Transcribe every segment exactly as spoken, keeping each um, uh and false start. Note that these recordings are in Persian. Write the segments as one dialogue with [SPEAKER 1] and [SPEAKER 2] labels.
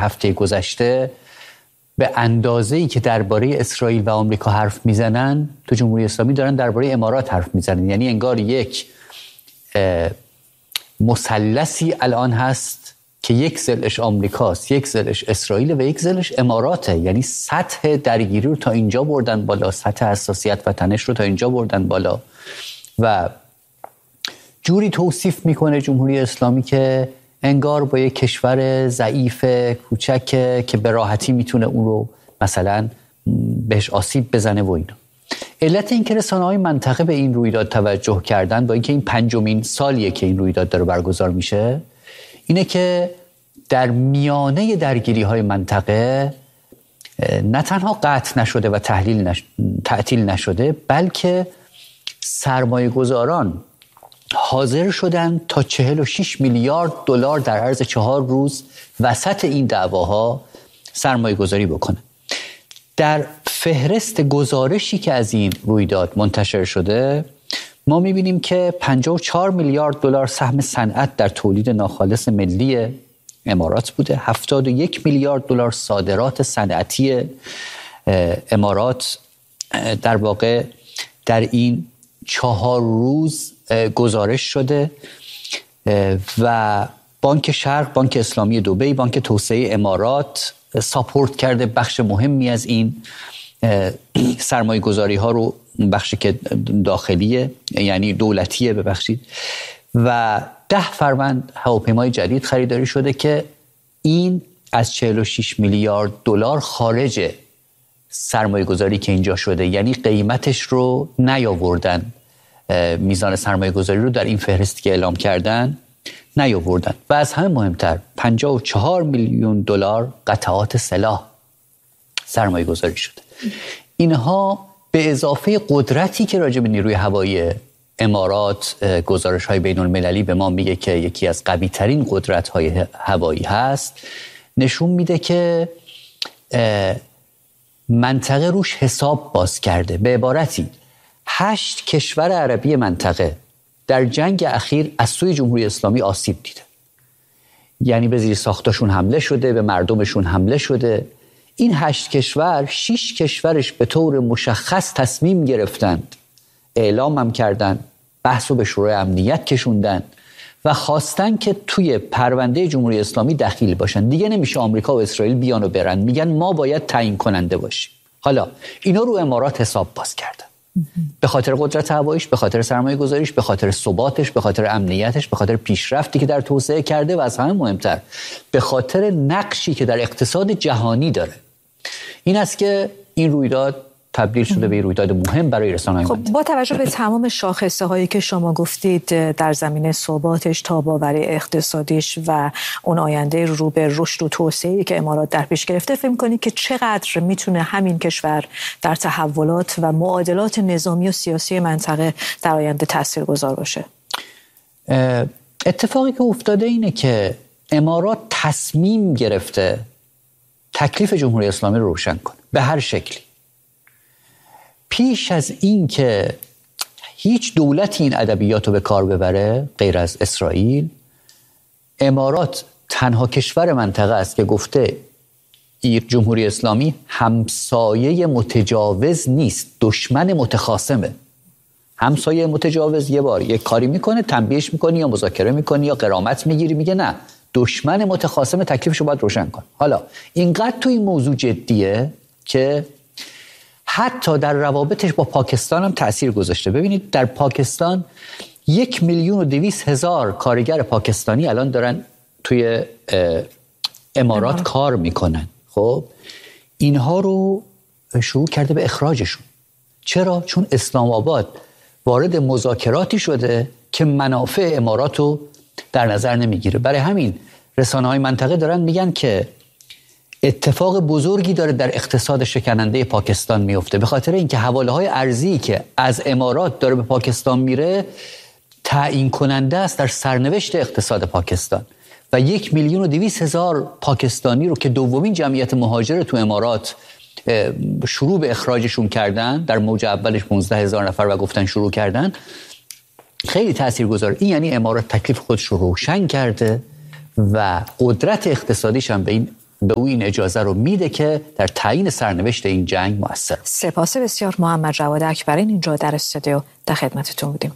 [SPEAKER 1] هفته گذشته به اندازه‌ای که درباره اسرائیل و آمریکا حرف میزنن تو جمهوری اسلامی دارن درباره امارات حرف میزنن. یعنی انگار یک مثلثی الان هست که یک ضلعش آمریکاست، یک ضلعش اسرائیل و یک ضلعش اماراته. یعنی سطح درگیری رو تا اینجا بردن بالا، سطح حساسیت و تنش رو تا اینجا بردن بالا و جوری توصیف میکنه جمهوری اسلامی که انگار با یک کشور ضعیف کوچک که به راحتی میتونه اون رو مثلا بهش آسیب بزنه و اینا. علت این که رسانه‌های منطقه به این رویداد توجه کردن با اینکه این پنجمین سالیه که این رویداد داره برگزار میشه، اینه که در میانه درگیری‌های منطقه نه تنها قطع نشده و تحلیل نش... تعطیل نشده، بلکه سرمایه گذاران حاضر شدن تا چهل و شش میلیارد دلار در عرض چهار روز وسط این دعواها سرمایه گذاری بکنن. در فهرست گزارشی که از این رویداد منتشر شده ما میبینیم که پنجاه و چهار میلیارد دلار سهم صنعت در تولید ناخالص ملی امارات بوده، هفتاد و یک میلیارد دلار صادرات صنعتی امارات در واقع در این چهار روز گزارش شده و بانک شرق، بانک اسلامی دبی، بانک توسعه امارات ساپورت کرده بخش مهمی از این سرمایه گذاری ها رو، بخشی که داخلیه یعنی دولتیه ببخشید، و ده فروند هواپیمای جدید خریداری شده که این از چهل و شش میلیارد دلار خارج سرمایه گذاری که اینجا شده، یعنی قیمتش رو نیاوردن، میزان سرمایه گذاری رو در این فهرستی که اعلام کردن نیاوردن. و از همه مهمتر پنجاه و چهار میلیون دلار قطعات سلاح سرمایه گذاری شده. اینها به اضافه قدرتی که راجع به نیروی هوایی امارات گزارش های بین المللی به ما میگه که یکی از قوی ترین قدرت های هوایی هست، نشون میده که منطقه روش حساب باز کرده. به عبارتی هشت کشور عربی منطقه در جنگ اخیر از سوی جمهوری اسلامی آسیب دیده، یعنی به زیر ساختاشون حمله شده، به مردمشون حمله شده. این هشت کشور، شش کشورش به طور مشخص تصمیم گرفتند، اعلام هم کردن، بحثو به شورای امنیت کشوندن و خواستن که توی پرونده جمهوری اسلامی دخیل باشن. دیگه نمیشه آمریکا و اسرائیل بیان و برن، میگن ما باید تعیین کننده باشیم. حالا اینا رو امارات حساب باز کردن، به خاطر قدرت هواییش، به خاطر سرمایه گذاریش، به خاطر ثباتش، به خاطر امنیتش، به خاطر پیشرفتی که در توسعه کرده و از همه مهمتر به خاطر نقشی که در اقتصاد جهانی داره. این است که این رویداد تبدیل شده به رویداد مهم برای رسانه‌های
[SPEAKER 2] خب با توجه به تمام شاخصه هایی که شما گفتید در زمینه ثباتش، تاب‌آوری اقتصادیش و اون آینده رو به رشد و توسعه‌ای که امارات در پیش گرفته، فکر می‌کنید که چقدر میتونه همین کشور در تحولات و معادلات نظامی و سیاسی منطقه در آینده تاثیرگذار باشه؟
[SPEAKER 1] اتفاقی که افتاده اینه که امارات تصمیم گرفته تکلیف جمهوری اسلامی رو روشن کنه به هر شکلی. پیش از این که هیچ دولتی این ادبیات رو به کار ببره غیر از اسرائیل، امارات تنها کشور منطقه است که گفته جمهوری اسلامی همسایه متجاوز نیست، دشمن متخاصمه. همسایه متجاوز یه بار یک کاری میکنه، تنبیهش میکنی یا مذاکره میکنی یا غرامت میگیری، میگه نه، دشمن متخاصم، تکلیفشو باید روشن کن. حالا اینقدر تو این موضوع جدیه که حتی در روابطش با پاکستان هم تأثیر گذاشته. ببینید در پاکستان یک میلیون و دویست هزار کارگر پاکستانی الان دارن توی امارات کار میکنن. خب اینها رو شروع کرده به اخراجشون. چرا؟ چون اسلام آباد وارد مذاکراتی شده که منافع امارات رو در نظر نمیگیره. برای همین رسانه‌های منطقه دارن میگن که اتفاق بزرگی داره در اقتصاد شکننده پاکستان میفته، به خاطر اینکه حواله‌های ارزی که از امارات داره به پاکستان میره تعیین کننده است در سرنوشت اقتصاد پاکستان. و یک میلیون و دویست هزار پاکستانی رو که دومین جمعیت مهاجر تو امارات شروع به اخراجشون کردن، در موج اولش پانزده هزار نفر و گفتن شروع کردن، خیلی تاثیرگذاره. این یعنی امارات تکلیف خودش رو روشن کرده و قدرت اقتصادیش هم به این به او این اجازه رو میده که در تعیین سرنوشت این جنگ مؤثر.
[SPEAKER 2] سپاس بسیار. محمد جواد اکبرین اینجا در استودیو در خدمتتون بودیم.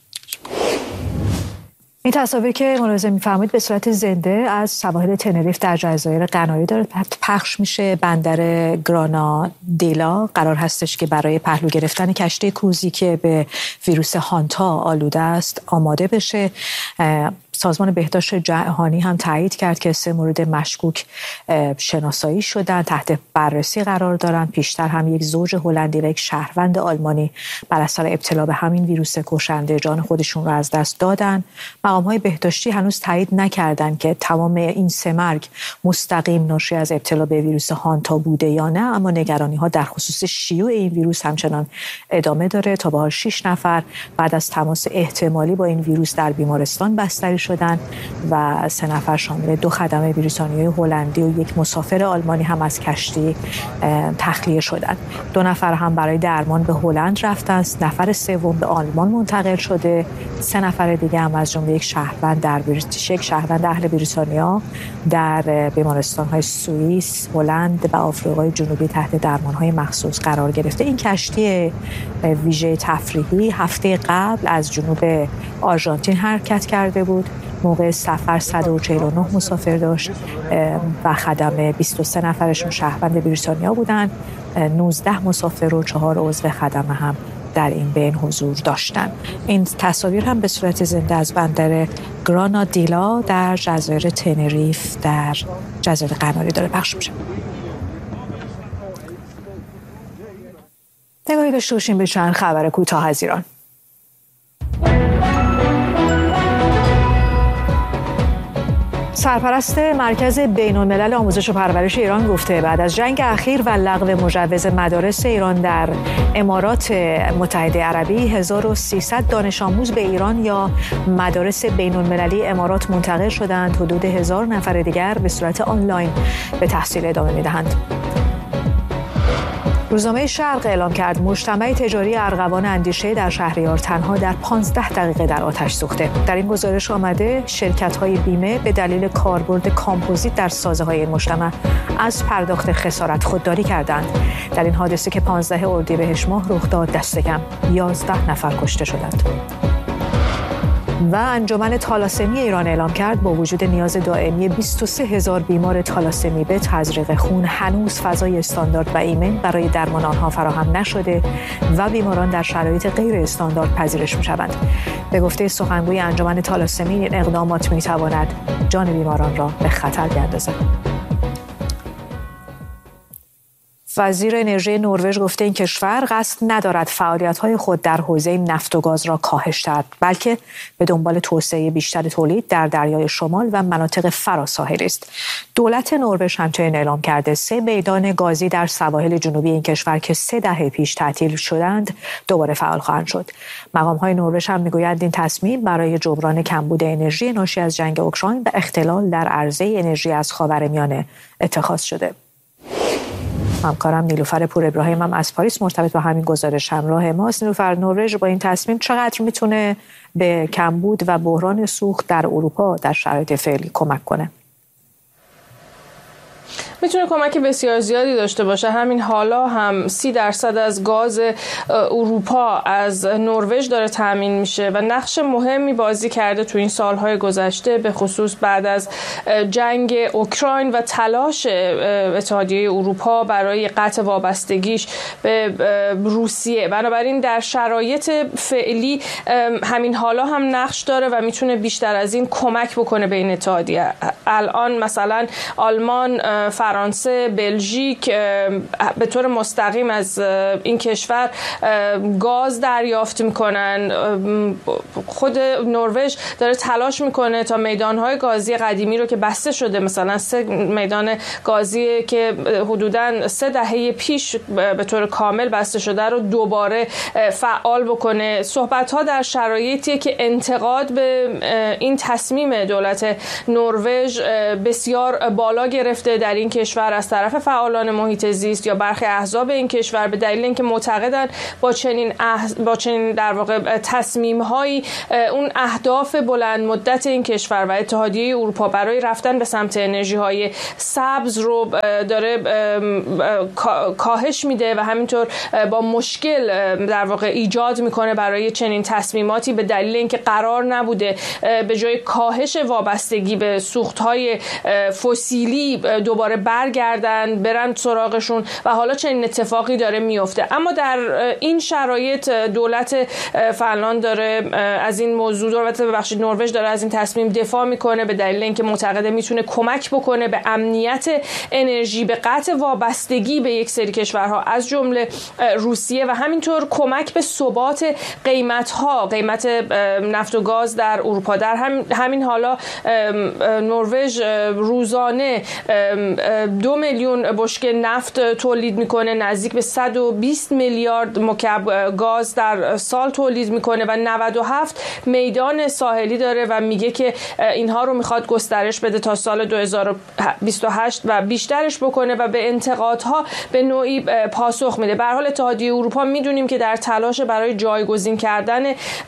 [SPEAKER 2] این تصاویر که ملاحظه می‌فرمایید به صورت زنده از سواحل تنریف در جزایر قناری داره پخش میشه. بندر گرانادیلا قرار هستش که برای پهلو گرفتن کشتی کروزی که به ویروس هانتا آلوده است آماده بشه. سازمان بهداشت جهانی هم تایید کرد که سه مورد مشکوک شناسایی شدن، تحت بررسی قرار دارن. پیشتر هم یک زوج هلندی و یک شهروند آلمانی بر اثر ابتلا به همین ویروس کشنده جان خودشون رو از دست دادن. مقام‌های بهداشتی هنوز تایید نکردند که تمام این سه مرگ مستقیم ناشی از ابتلا به ویروس هانتا بوده یا نه، اما نگرانی‌ها در خصوص شیوع این ویروس همچنان ادامه داره. تا به حال شش نفر بعد از تماس احتمالی با این ویروس در بیمارستان بستری شدن و سه نفر شامل دو خدمه بریتانیایی هلندی و یک مسافر آلمانی هم از کشتی تخلیه شدند. دو نفر هم برای درمان به هلند رفتند، نفر سوم به آلمان منتقل شده. سه نفر دیگه هم از جمله یک شهروند در بریتیش یک شهروند اهل بریتانیا در بیمارستان‌های سوئیس، هلند و آفریقای جنوبی تحت درمان‌های مخصوص قرار گرفته. این کشتی ویژه تفریحی هفته قبل از جنوب آرژانتین حرکت کرده بود. موقع سفر صد و چهل و نه مسافر داشت و خدمه بیست و سه نفرشون شهروند بریتانیا بودن. نوزده مسافر و چهار عضو خدمه هم در این بین حضور داشتن. این تصاویر هم به صورت زنده از بندر گرانادیلا در جزایر تنریف در جزایر قناری داره پخش میشه. نگاهی داشته باشیم به چند خبر کوتاه از ایران. سرپرست مرکز بین‌الملل آموزش و پرورش ایران گفته بعد از جنگ اخیر و لغو مجوز مدارس ایران در امارات متحده عربی هزار و سیصد دانش آموز به ایران یا مدارس بین‌المللی امارات منتقل شدند. حدود هزار نفر دیگر به صورت آنلاین به تحصیل ادامه می‌دهند. روزنامه شرق اعلام کرد مجتمع تجاری ارغوان اندیشه در شهریار تنها در پانزده دقیقه در آتش سوخته. در این گزارش آمده شرکت‌های بیمه به دلیل کاربرد کامپوزیت در سازه‌های این مجتمع از پرداخت خسارت خودداری کردند. در این حادثه که پانزده اردیبهشت ماه رخ داد دست کم یازده نفر کشته شدند. و انجمن تالاسمی ایران اعلام کرد با وجود نیاز دائمی بیست و سه هزار بیمار تالاسمی به تزریق خون هنوز فضای استاندارد و ایمن برای درمان آنها فراهم نشده و بیماران در شرایط غیر استاندارد پذیرش می‌شوند. به گفته سخنگوی انجمن تالاسمی این اقدامات می‌تواند جان بیماران را به خطر بیندازد. وزیر انرژی نروژ گفته این کشور قصد ندارد فعالیت‌های خود در حوزه نفت و گاز را کاهش دهد، بلکه به دنبال توسعه بیشتر تولید در دریای شمال و مناطق فراساحلی است. دولت نروژ همچنین اعلام کرده سه میدان گازی در سواحل جنوبی این کشور که سه دهه پیش تعطیل شدند دوباره فعال خواهند شد. مقام‌های نروژ هم می‌گویند این تصمیم برای جبران کمبود انرژی ناشی از جنگ اوکراین و اختلال در عرضه انرژی از خاورمیانه اتخاذ شده. همکارم نیلوفر پور ابراهیم هم از پاریس مرتبط با همین گزارش همراه ماست. نیلوفر، نروژ با این تصمیم چقدر میتونه به کمبود و بحران سوخت در اروپا در شرایط فعلی کمک کنه؟
[SPEAKER 3] میتونه کمک بسیار زیادی داشته باشه. همین حالا هم سی درصد از گاز اروپا از نروژ داره تامین میشه و نقش مهمی بازی کرده تو این سالهای گذشته، به خصوص بعد از جنگ اوکراین و تلاش اتحادیه اروپا برای قطع وابستگیش به روسیه. بنابراین در شرایط فعلی همین حالا هم نقش داره و میتونه بیشتر از این کمک بکنه به این اتحادیه. الان مثلا آلمان، فرانسه، بلژیک به طور مستقیم از این کشور گاز دریافت میکنن. خود نروژ داره تلاش میکنه تا میدانهای گازی قدیمی رو که بسته شده، مثلا سه میدان گازی که حدوداً سه دهه پیش به طور کامل بسته شده رو دوباره فعال بکنه. صحبت‌ها در شرایطی که انتقاد به این تصمیم دولت نروژ بسیار بالا گرفته در این که کشور از طرف فعالان محیط زیست یا برخی احزاب این کشور به دلیل اینکه معتقدن با چنین اح... با چنین در واقع تصمیم‌هایی اون اهداف بلند مدت این کشور و اتحادیه اروپا برای رفتن به سمت انرژی‌های سبز رو داره کاهش میده و همینطور با مشکل در واقع ایجاد میکنه برای چنین تصمیماتی به دلیل اینکه قرار نبوده به جای کاهش وابستگی به سوخت‌های فسیلی دوباره برگردن برن سراغشون و حالا چنین اتفاقی داره میفته. اما در این شرایط دولت فنلاند داره از این موضوع البته ببخشید نروژ داره از این تصمیم دفاع میکنه به دلیل اینکه معتقده میتونه کمک بکنه به امنیت انرژی، به قطع وابستگی به یک سری کشورها از جمله روسیه و همینطور کمک به ثبات قیمت‌ها، قیمت نفت و گاز در اروپا. در هم همین حالا نروژ روزانه دو میلیون بشکه نفت تولید میکنه، نزدیک به صد و بیست میلیارد مکعب گاز در سال تولید میکنه و نود و هفت میدان ساحلی داره و میگه که اینها رو میخواد گسترش بده تا سال دو هزار و بیست و هشت و بیشترش بکنه و به انتقادها به نوعی پاسخ میده. به هر حال اتحادیه اروپا میدونیم که در تلاش برای جایگزین کردن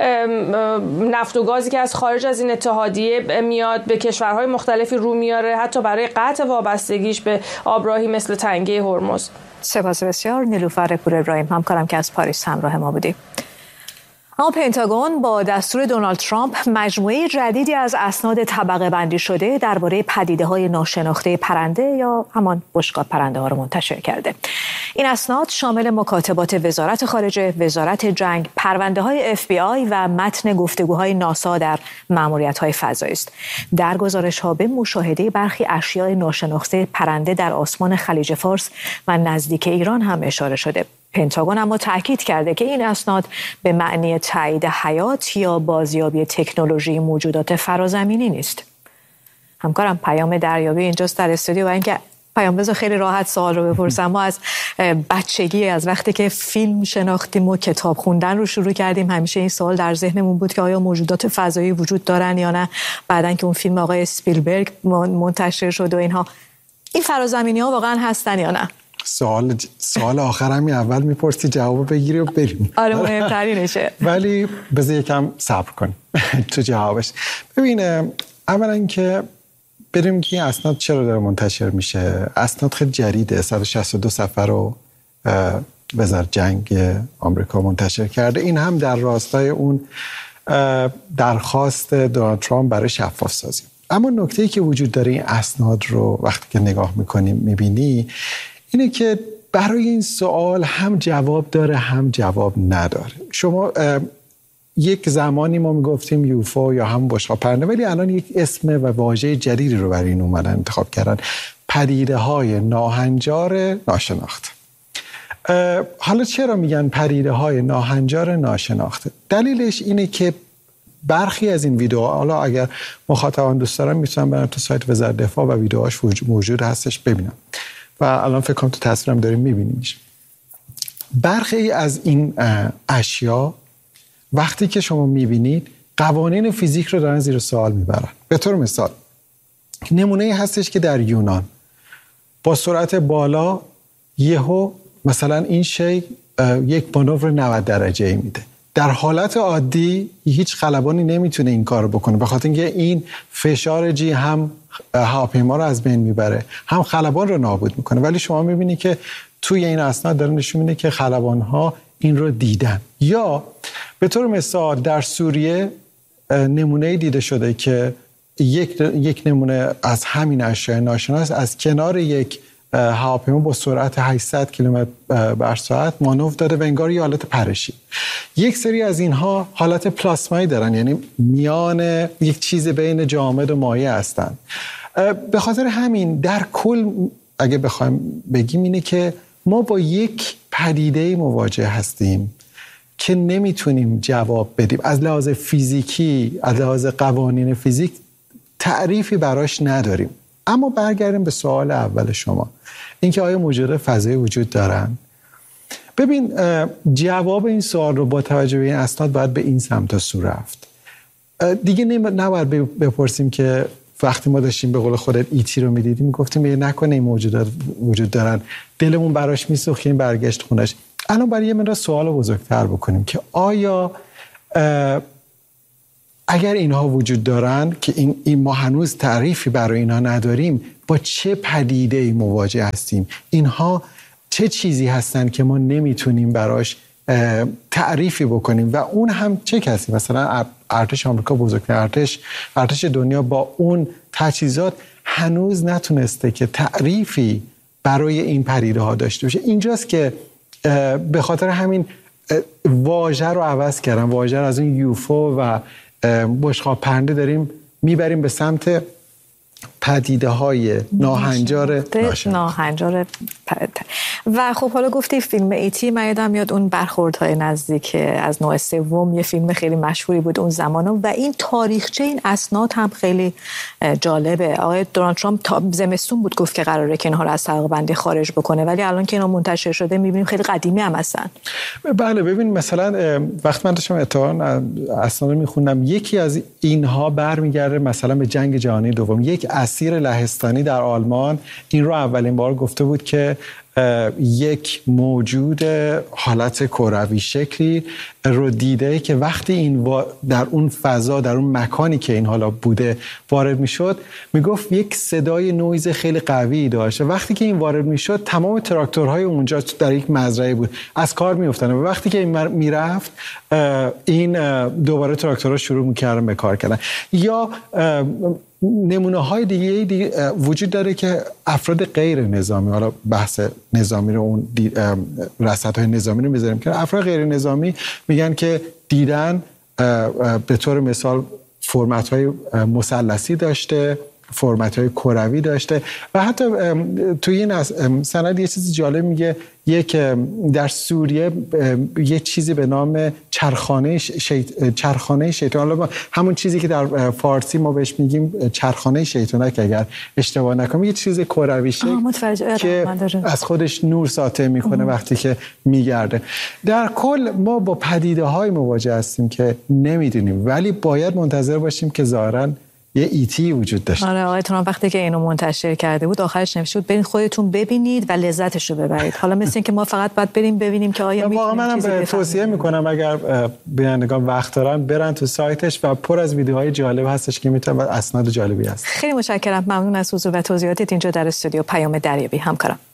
[SPEAKER 3] نفت و گازی که از خارج از این اتحادیه میاد به کشورهای مختلفی رو میاره، حتی برای قطع وابستگیش به آبراهی مثل تنگه هرمز.
[SPEAKER 2] سپاس بسیار. نیلوفر پور ابراهیم همکارم که از پاریس همراه ما بودی. اما پنتاگون با دستور دونالد ترامپ مجموعه جدیدی از اسناد طبقه بندی شده درباره پدیده‌های ناشناخته پرنده یا همان بشقاب پرنده ها را منتشر کرده. این اسناد شامل مکاتبات وزارت خارجه، وزارت جنگ، پرونده‌های اف بی آی و متن گفتگوهای ناسا در ماموریت‌های فضایی است. در گزارش‌ها به مشاهده برخی اشیاء ناشناخته پرنده در آسمان خلیج فارس و نزدیک ایران هم اشاره شده. پنتاگون اما تأکید کرده که این اسناد به معنی تایید حیات یا بازیابی تکنولوژی موجودات فرازمینی نیست. همکارم پیام دریابی اینجاست در استودیو و اینکه پیام بذار خیلی راحت سوال رو بپرسم. ما از بچگی از وقتی که فیلم شناختیم و کتاب خوندن رو شروع کردیم همیشه این سوال در ذهنمون بود که آیا موجودات فضایی وجود دارن یا نه. بعدن که اون فیلم آقای اسپیلبرگ منتشر شد و اینها، این فرازمینی ها واقعا هستن یا نه؟
[SPEAKER 4] سوال سوال آخرم اول میپرسی جواب بگیری و بریم.
[SPEAKER 2] آره مهمترینشه.
[SPEAKER 4] ولی بذار یکم صبر کنیم تو جوابش. ببین اولا که بریم که این اسناد چرا داره منتشر میشه. اسناد خیلی جدیده، صد و شصت و دو صفحه رو وزارت جنگ آمریکا منتشر کرده. این هم در راستای اون درخواست دونالد ترامپ برای شفاف سازی. اما نکته‌ای که وجود داره این اسناد رو وقتی که نگاه میکنیم میبینی اینه که برای این سوال هم جواب داره هم جواب نداره. شما یک زمانی ما میگفتیم یوفو یا هم بشقاب پرنده، ولی الان یک اسم و واژه جدیدی رو برای این اومدن انتخاب کردن، پدیده های ناهنجار ناشناخته. حالا چرا میگن پدیده های ناهنجار ناشناخته؟ دلیلش اینه که برخی از این ویدیوها، حالا اگر مخاطبان دوست دارن میتونن برن تو سایت وزارت دفاع و ویدیوهاش موجود هستش ببینن و الان فکر کنم تو تصویرم داریم میبینیمش. برخی از این اشیا وقتی که شما میبینید قوانین فیزیک رو دارن زیر سوال میبرن. به طور مثال نمونه هستش که در یونان با سرعت بالا یهو مثلا این شی یک مانور نود درجه ای میده. در حالت عادی هیچ خلبانی نمیتونه این کار رو بکنه، به خاطر اینکه این فشار جی هم هواپیما رو از بین میبره هم خلبان رو نابود میکنه. ولی شما میبینی که توی این اسناد داره نشون میده که خلبان ها این رو دیدن. یا به طور مثال در سوریه نمونه دیده شده که یک یک نمونه از همین اشیاء ناشناس از کنار یک هواپیما با سرعت هشتصد کیلومتر بر ساعت مانور داده و انگار یه حالت پرشی. یک سری از اینها حالت پلاسمایی دارن، یعنی میان یک چیز بین جامد و مایع هستن. به خاطر همین در کل اگه بخوایم بگیم اینه که ما با یک پدیده مواجه هستیم که نمیتونیم جواب بدیم. از لحاظ فیزیکی، از لحاظ قوانین فیزیک تعریفی براش نداریم. اما برگردیم به سوال اول شما، اینکه آیا موجودات فضایی وجود دارن؟ ببین جواب این سوال رو با توجه به این اسناد باید به این سمت و سو رفت. دیگه نباید بپرسیم که وقتی ما داشتیم به قول خودت ایتی رو میدیدیم میگفتیم یه نکنه این موجودات وجود دارن، دلمون براش میسوخت، این برگشت خونش. الان برای یه مقدار سوال بزرگتر بکنیم که آیا اگر اینها وجود دارن که این, این ما هنوز تعریفی برای اینها نداریم، با چه پدیده‌ای مواجه هستیم؟ اینها چه چیزی هستن که ما نمیتونیم براش تعریفی بکنیم و اون هم چه کسی؟ مثلا ارتش آمریکا، بزرگترین ارتش ارتش دنیا، با اون تجهیزات هنوز نتونسته که تعریفی برای این پدیده ها داشته باشه. اینجاست که به خاطر همین واژه رو عوض کردن، واژه رو از این یوفو و بشقاب پرنده داریم میبریم به سمت پدیده های ناهنجار
[SPEAKER 2] ناهنجار و خب حالا گفتی فیلم ایتی، من یادم میاد اون برخوردهای نزدیک از نوع سوم، یه فیلم خیلی مشهوری بود اون زمانا و این تاریخچه این اسناد هم خیلی جالبه. آقای دونالد ترامپ تا زمستون بود گفت که قراره که اینها رو از طبقه بندی خارج بکنه، ولی الان که اینا منتشر شده میبینیم خیلی قدیمی هم هستن.
[SPEAKER 4] بله ببین مثلا وقتی من داشتم اتفاقا اسناد رو میخوندم، یکی از اینها برمیگرده مثلا به جنگ جهانی دوم. یک اسیر لهستانی در آلمان این رو اولین بار گفته بود که یک موجود حالت کروی شکلی رو دیده که وقتی این در اون فضا، در اون مکانی که این حالا بوده وارد میشد، میگفت یک صدای نویز خیلی قوی داشت. وقتی که این وارد میشد تمام تراکتورهای اونجا در یک مزرعه بود از کار میافتن و وقتی که این میرفت این دوباره تراکتورها شروع میکردن به کار کردن. یا نمونه های دیگه, دیگه وجود داره که افراد غیر نظامی، حالا بحث نظامی رو اون رصدهای نظامی رو میذاریم که افراد غیر نظامی میگن که دیدن به طور مثال فرمت های مثلثی داشته، فرمت های کروی داشته و حتی توی این سند یه چیزی جالب میگه، یک در سوریه یه چیزی به نام چرخانه شیط... چرخانه شیطان، همون چیزی که در فارسی ما بهش میگیم چرخانه شیطانک اگر اشتباه نکنم، یه چیز کروی شکل که از خودش نور ساطع میکنه وقتی که میگرده. در کل ما با پدیده های مواجه هستیم که نمیدونیم، ولی باید منتظر باشیم که ظاهراً یه ایتی وجود داشت.
[SPEAKER 2] آره آقای ترامپ وقتی که اینو منتشر کرده بود آخرش نوشته بود برید خودتون ببینید و لذتش رو ببرید. حالا مثل این که ما فقط باید بریم ببینیم که آیا میتونیم
[SPEAKER 4] واقعا
[SPEAKER 2] چیزی
[SPEAKER 4] منم توصیه میکنم اگر بینندگان وقت دارن برن تو سایتش و پر از ویدیوهای جالب هستش که میتونن و اسناد جالبی هست.
[SPEAKER 2] خیلی متشکرم، ممنون از حضور و توضیحاتت اینجا در استودیو پیام دریابی همکارم.